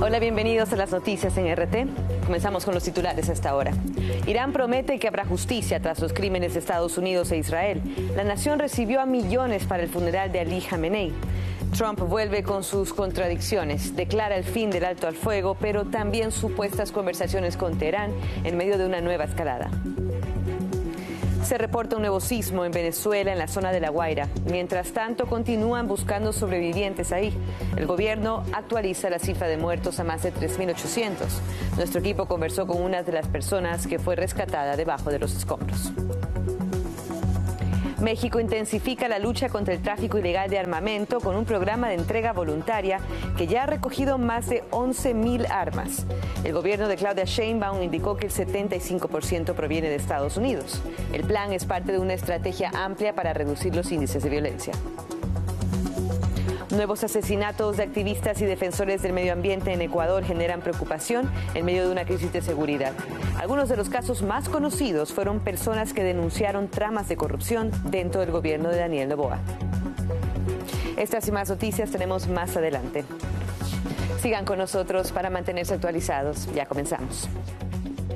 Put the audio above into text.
Hola, bienvenidos a las noticias en RT. Comenzamos con los titulares a esta hora. Irán promete que habrá justicia tras los crímenes de Estados Unidos e Israel. La nación recibió a millones para el funeral de Ali Khamenei. Trump vuelve con sus contradicciones, declara el fin del alto al fuego, pero también supuestas conversaciones con Teherán en medio de una nueva escalada. Se reporta un nuevo sismo en Venezuela, en la zona de La Guaira. Mientras tanto, continúan buscando sobrevivientes ahí. El gobierno actualiza la cifra de muertos a más de 3.800. Nuestro equipo conversó con una de las personas que fue rescatada debajo de los escombros. México intensifica la lucha contra el tráfico ilegal de armamento con un programa de entrega voluntaria que ya ha recogido más de 11.000 armas. El gobierno de Claudia Sheinbaum indicó que el 75% proviene de Estados Unidos. El plan es parte de una estrategia amplia para reducir los índices de violencia. Nuevos asesinatos de activistas y defensores del medio ambiente en Ecuador generan preocupación en medio de una crisis de seguridad. Algunos de los casos más conocidos fueron personas que denunciaron tramas de corrupción dentro del gobierno de Daniel Noboa. Estas y más noticias tenemos más adelante. Sigan con nosotros para mantenerse actualizados. Ya comenzamos.